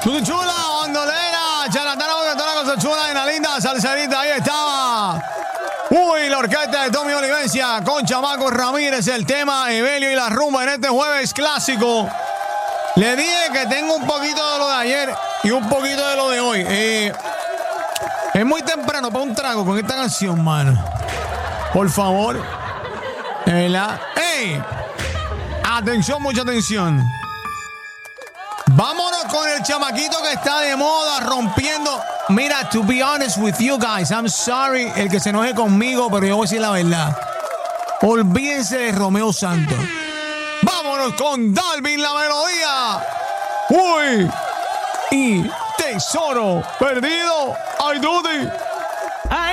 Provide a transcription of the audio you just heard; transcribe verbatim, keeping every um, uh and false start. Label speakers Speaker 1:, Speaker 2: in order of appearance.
Speaker 1: Chula, chula, bandolera, charlatana, toda la cosa chula y la linda salserita, ahí estaba. Uy, la orquesta de Tommy Olivencia con Chamaco Ramírez, el tema Evelio y la rumba en este jueves clásico. Le dije que tengo un poquito de lo de ayer y un poquito de lo de hoy. Eh, es muy temprano para un trago con esta canción, mano. Por favor. ¿Verdad? ¡Ey! Atención, mucha atención. Vámonos con el chamaquito que está de moda, rompiendo. Mira, to be honest with you guys, I'm sorry el que se enoje conmigo, pero yo voy a decir la verdad. Olvídense de Romeo Santos. Vámonos con Dalvin, la melodía. Uy. Y Tesoro perdido. Ay, Dudy.